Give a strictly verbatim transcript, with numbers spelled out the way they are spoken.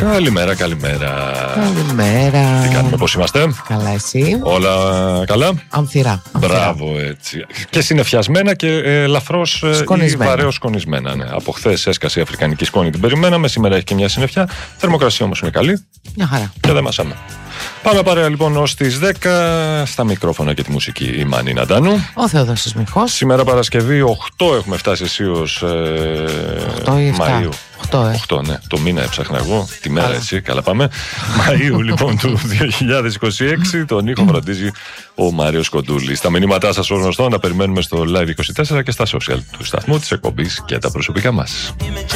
Καλημέρα, καλημέρα. Καλημέρα. Τι κάνουμε, πώς είμαστε? Καλά, εσύ? Όλα καλά. Αμφιρά. Μπράβο, έτσι. Και συννεφιασμένα και ελαφρώς ή βαρέως σκονισμένα. Ναι. Από χθες έσκασε η αφρικανική σκόνη, την περιμέναμε. Σήμερα έχει και μια συννεφιά. Θερμοκρασία όμως είναι καλή. Μια χαρά. Και δεν μασάμε. Πάμε παρέα λοιπόν ως τις δέκα. Στα μικρόφωνα και τη μουσική η Μάνη Ναντάνου. Ο Θεόδωσης Μιχός. Σήμερα Παρασκευή οκτώ έχουμε φτάσει αισίως ε, οκτώ ή επτά. Μαΐου. οκτώ, ε. οκτώ, ναι. Το μήνα έψαχνα εγώ. Τη μέρα έτσι. Καλά πάμε. Μαΐου λοιπόν του δύο χιλιάδες είκοσι έξι. Τον ήχο φροντίζει ο Μάριος Κοντούλης. Τα μηνύματά σας ως γνωστό να περιμένουμε στο Live είκοσι τέσσερα και στα social του σταθμού, της εκπομπής και τα προσωπικά μας.